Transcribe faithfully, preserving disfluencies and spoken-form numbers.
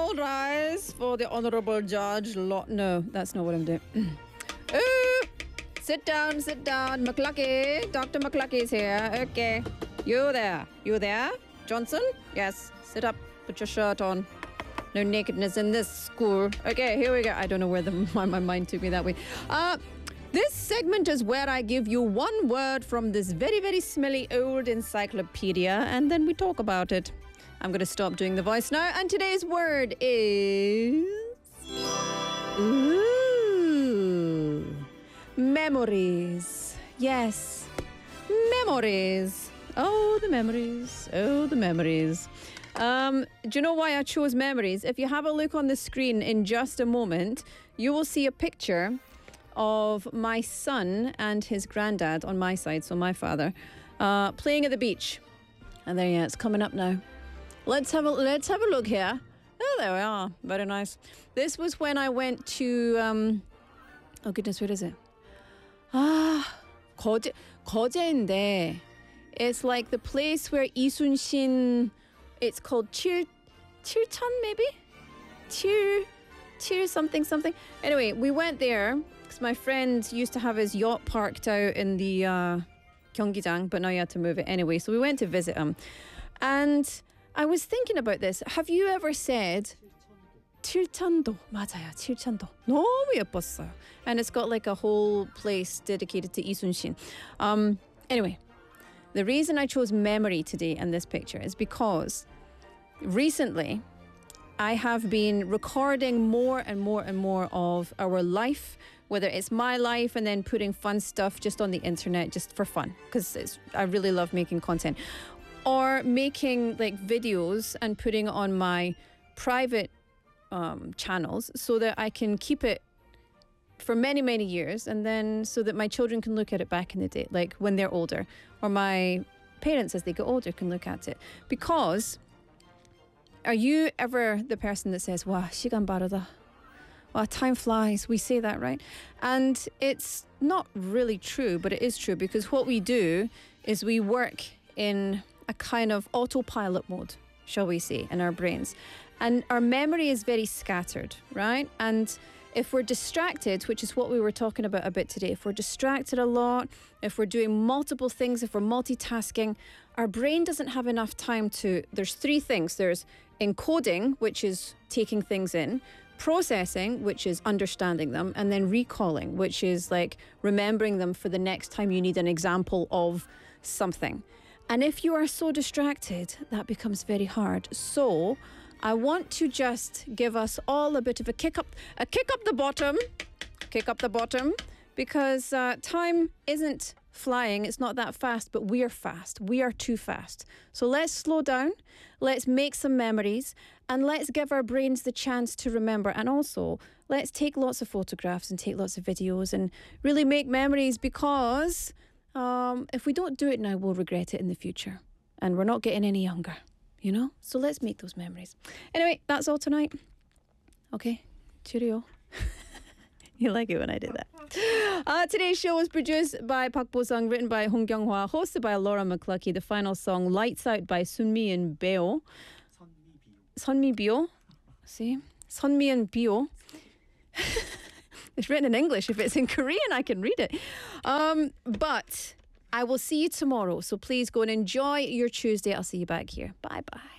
all rise for the Honorable Judge Law. No, that's not what I'm doing. Ooh, sit down, sit down. McClucky, Doctor McClucky is here. Okay. You there. You there? Johnson? Yes. Sit up. Put your shirt on. No nakedness in this school. Okay, here we go. I don't know where the, my, my mind took me that way. Uh, this segment is where I give you one word from this very, very smelly old encyclopedia, and then we talk about it. I'm going to stop doing the voice now, and today's word is... Ooh. Memories. Yes. Memories. Oh, the memories. Oh, the memories. Um, do you know why I chose memories? If you have a look on the screen in just a moment, you will see a picture of my son and his granddad on my side, so my father, uh, playing at the beach. And there, yeah, it's coming up now. Let's have a let's have a look here. Oh, there we are. Very nice. This was when I went to. Um, oh goodness, where is it? Ah, 거제 거제인데. It's like the place where 이순신. It's called 칠 칠천 maybe. 칠 칠 something something. Anyway, we went there because my friend used to have his yacht parked out in the uh, 경기장, but now he had to move it anyway. So we went to visit him, and I was thinking about this. Have you ever said 칠천도? 맞아요, 칠천도. 너무 예뻤어요. And it's got like a whole place dedicated to 이순신. Um, anyway, the reason I chose memory today and this picture is because recently I have been recording more and more and more of our life, whether it's my life and then putting fun stuff just on the internet just for fun, because I really love making content, or making like videos and putting it on my private um, channels so that I can keep it for many, many years, and then so that my children can look at it back in the day, like when they're older, or my parents as they get older can look at it. Because are you ever the person that says, wow, 시간 빠르다? Wow, time flies. We say that, right? And it's not really true, but it is true, because what we do is we work in a kind of autopilot mode, shall we say, in our brains. And our memory is very scattered, right? And if we're distracted, which is what we were talking about a bit today, if we're distracted a lot, if we're doing multiple things, if we're multitasking, our brain doesn't have enough time to... There's three things. There's encoding, which is taking things in, processing, which is understanding them, and then recalling, which is like remembering them for the next time you need an example of something. And if you are so distracted, that becomes very hard. So I want to just give us all a bit of a kick up, a kick up the bottom, kick up the bottom, because uh, time isn't flying. It's not that fast, but we are fast. We are too fast. So let's slow down. Let's make some memories, and let's give our brains the chance to remember. And also, let's take lots of photographs and take lots of videos and really make memories, because um, if we don't do it now, we'll regret it in the future. And we're not getting any younger. You know? So let's make those memories. Anyway, that's all tonight. Okay. Cheerio. You like it when I did that. Uh, today's show was produced by Park Bo-sung, written by Hong Kyung-hwa, hosted by Laura McClucky. The final song, Lights Out by Sunmi and Beo. Sunmi Bio. See? Sunmi and Bio. It's written in English. If it's in Korean, I can read it. Um, but... I will see you tomorrow, so please go and enjoy your Tuesday. I'll see you back here. Bye-bye.